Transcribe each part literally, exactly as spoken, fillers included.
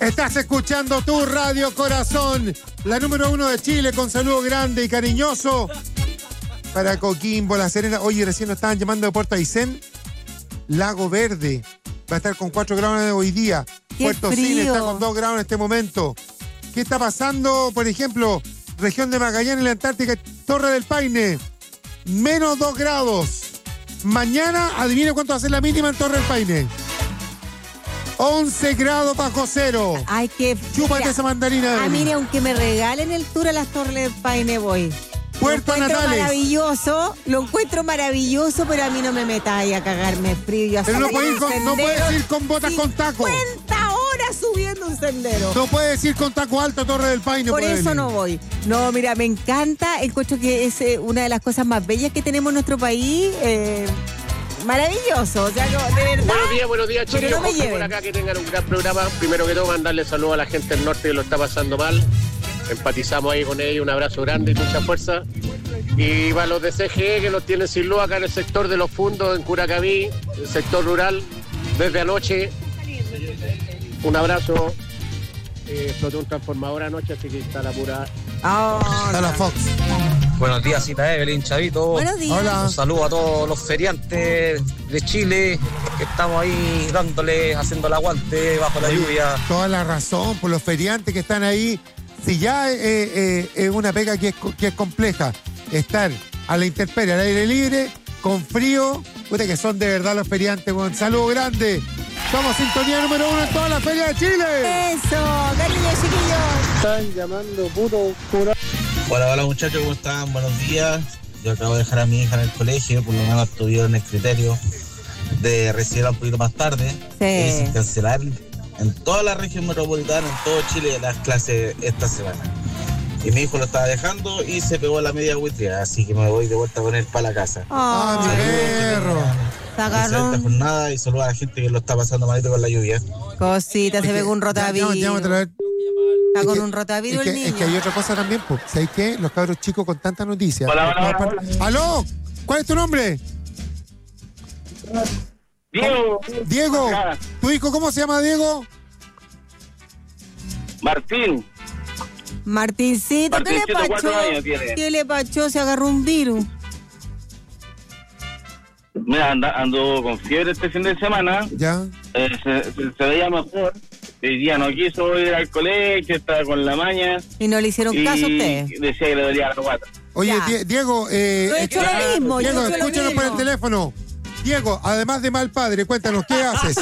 Estás escuchando tu Radio Corazón, la número uno de Chile, con saludo grande y cariñoso para Coquimbo, La Serena. Oye, recién nos estaban llamando de Puerto Aysén. Lago Verde va a estar con cuatro grados hoy día. Puerto Cine está con dos grados en este momento. ¿Qué está pasando, por ejemplo, región de Magallanes, en la Antártica, Torre del Paine? Menos dos grados. Mañana, adivine cuánto va a ser la mínima en Torre del Paine. once grados bajo cero. Ay, que... Chúpate esa mandarina. Ah, mire, aunque me regalen el tour a las Torres del Paine, voy. Puerto Natales. Lo encuentro maravilloso, lo encuentro maravilloso, pero a mí no me metas ahí a cagarme frío. Pero no puedes, ir con, no puedes ir con botas con taco. cincuenta horas subiendo un sendero. No puedes ir con taco alto a Torre del Paine. Por eso venir. No voy. No, mira, me encanta. Encuentro que es eh, una de las cosas más bellas que tenemos en nuestro país. Eh, maravilloso, o sea, no, de verdad. Buenos días, buenos días, chicos. No me por acá, que tengan un gran programa. Primero que todo, mandarle saludos a la gente del norte que lo está pasando mal. Empatizamos ahí con ellos, un abrazo grande y mucha fuerza. Y para los de C G E, que los tienen sin luz acá en el sector de los fundos, en Curacaví, el sector rural, desde anoche. Un abrazo. Eh, explotó un transformador anoche, así que está la pura... Oh, está la Fox. Buenos días, Cita Evelyn, Chavito. Buenos días. Hola. Un saludo a todos los feriantes de Chile, que estamos ahí dándole, haciendo el aguante bajo la lluvia. Toda la razón, por los feriantes que están ahí. Si ya es eh, eh, eh, una pega que es, que es compleja, estar a la intemperie, al aire libre, con frío, puta que son de verdad los feriantes, con saludo grande. Somos sintonía número uno en toda la feria de Chile. Eso, cariño, chiquillos. Están llamando puto cura. Hola, hola muchachos, ¿cómo están? Buenos días. Yo acabo de dejar a mi hija en el colegio, por lo menos tuvieron el criterio de recibirla un poquito más tarde. Sí. Y sin cancelar en toda la región metropolitana, en todo Chile, las clases esta semana. Y mi hijo lo estaba dejando y se pegó a la media buitria, así que me voy de vuelta con él para la casa. ¡Ah, mi perro! Excelente jornada y saludos a la gente que lo está pasando malito con la lluvia. Cosita, se pegó un rotavirus. Está con un rotavirus es que, el niño. Es que hay otra cosa también, pues. ¿Sabes qué? Los cabros chicos con tanta noticia. Hola, hola, hola, hola. ¡Aló! ¿Cuál es tu nombre? Diego. Diego. Acá. ¿Tu hijo cómo se llama, Diego? Martín. Martincito, ¿qué le Martincito, pachó? cuatro años tiene. ¿Qué le pachó? Se agarró un virus. Mira, anda, ando con fiebre este fin de semana. Ya. Eh, se, se, se veía mejor. El día no quiso ir al colegio, estaba con la maña. Y no le hicieron y caso a ustedes. Decía que le dolía la guata. Oye, Ya. Die- Diego, eh, Yo he hecho eh, lo mismo, yo Diego, he hecho lo escúchanos por el mismo. teléfono. Diego, además de mal padre, cuéntanos, ¿qué haces?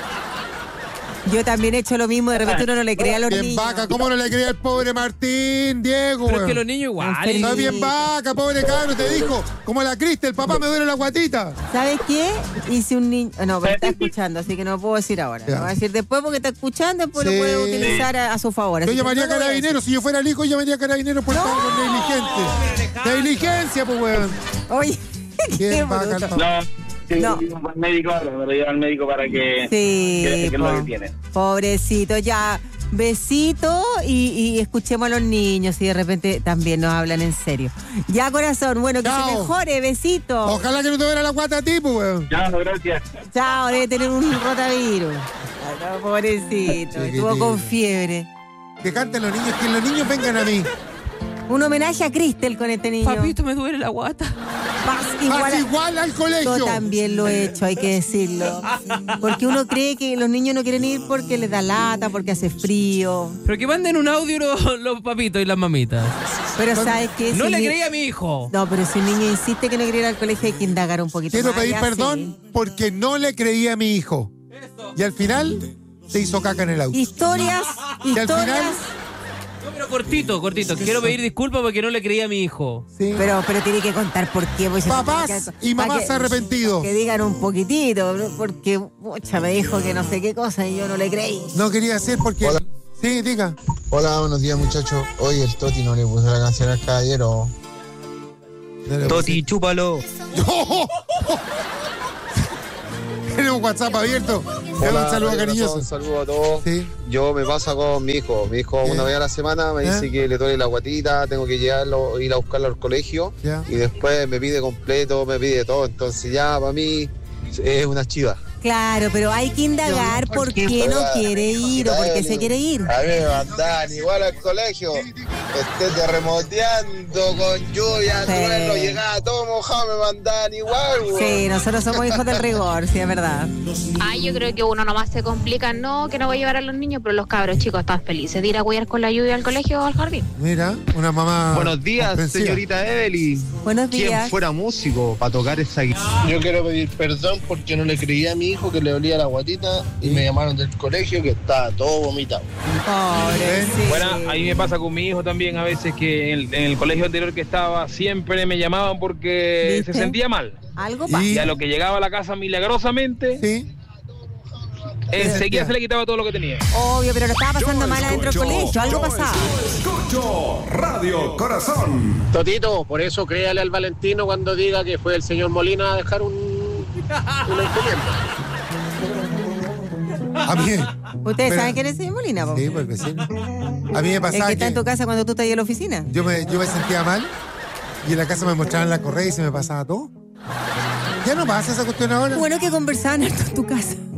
Yo también he hecho lo mismo, de repente uno no le cree a los Bien niños. vaca, ¿cómo no le creía al pobre Martín, Diego? Pero es que weón? los niños igual. Enfermito. Está bien vaca, pobre cabro, te dijo. Como la Criste, el papá me duele la guatita. ¿Sabes qué? Hice un niño... No, pero está escuchando, así que no puedo decir ahora. Ya. Lo voy a decir después porque está escuchando, después Sí. lo puede utilizar a, a su favor. Yo así que llamaría a no lo voy a decir. carabineros, si yo fuera el hijo, yo llamaría a carabineros por estar con negligente. Negligencia, pues, weón. Oye, qué Bien vaca el bruto. papá. No, sí, No. no. Al médico, ahora me lo lleva al médico para que, Sí, que, que po. lo que tiene. Pobrecito, ya. Besito y, y escuchemos a los niños y de repente también nos hablan en serio. Ya, corazón, bueno, que Chao. se mejore, besito. Ojalá que no te duele la guata a ti, pues, weón. Ya, gracias. Chao, debe tener un rotavirus. Ay, no, pobrecito, estuvo Chiquitito. con fiebre. Que canten los niños, que los niños vengan a mí. Un homenaje a Cristel con este niño. Papito, me duele la guata. Vas igual, Vas a- igual al colegio. Yo también lo he hecho, hay que decirlo. Porque uno cree que los niños no quieren ir porque les da lata, porque hace frío. Pero que manden un audio los, los papitos y las mamitas. Pero ¿sabes qué? No Si le ni- creí a mi hijo. No, pero si un niño insiste que no quiere ir al colegio hay que indagar un poquito Quiero más. pedir Ya, perdón porque no le creí a mi hijo. Y al final se hizo caca en el auto. sí. Historias, Y al historias. final- No, pero cortito, cortito. Quiero pedir disculpas porque no le creí a mi hijo. Sí. Pero, pero tiene que contar por qué. Pues, Papás para que- y para mamás que- arrepentidos. Que digan un poquitito, ¿no? Porque mucha me dijo que no sé qué cosa y yo no le creí. No quería hacer porque... Hola. Sí, diga. Hola, buenos días muchachos. Hoy el Toti no le puso la canción al caballero. Toti, chúpalo. ¡Oh! Tiene un WhatsApp abierto. Dale un saludo cariñoso. Un saludo a todos. Sí. Yo me pasa con mi hijo. Mi hijo ¿Qué? una vez a la semana me ¿Eh? dice que le duele la guatita, tengo que llevarlo, ir a buscarlo al colegio. Ya. Y después me pide completo, me pide todo. Entonces ya para mí es una chiva. Claro, pero hay que indagar por qué no quiere ir o por qué se quiere ir. A mí me mandaban igual al colegio. Esté terremoteando con lluvia, Sí. trueno, llegaba todo mojado, me mandaban igual, weón. Sí, nosotros somos hijos del rigor, sí, es verdad. Ay, yo creo que uno nomás se complica, no, que no voy a llevar a los niños, pero los cabros chicos están felices de ir a cuidar con la lluvia al colegio o al jardín. Mira, una mamá. Buenos días, comprensiva. señorita Evelyn. Buenos ¿Quién días. fuera músico para tocar esa guitarra? Yo quiero pedir perdón porque no le creí a mi hijo que le olía la guatita y me llamaron del colegio que estaba todo vomitado. Pobre, sí. Bueno, a mí me pasa con mi hijo también a veces que en el, en el colegio anterior que estaba siempre me llamaban porque ¿Viste? se sentía mal. Algo pasa. Y a lo que llegaba a la casa milagrosamente, Sí. enseguida se le quitaba todo lo que tenía. Obvio, pero lo estaba pasando mal adentro del colegio, algo pasaba. Escucho Radio Corazón. Totito, por eso créale al Valentino cuando diga que fue el señor Molina a dejar un, una encomienda. A mí. ¿Ustedes Pero- saben quién es el señor Molina, po? Sí, pues vecino. A mí me El pasaba que está en que tu casa cuando tú estás ahí en la oficina. yo me, yo me sentía mal y en la casa me mostraban la correa y se me pasaba todo. Ya no pasa esa cuestión ahora. Bueno, que conversaban harto en tu casa.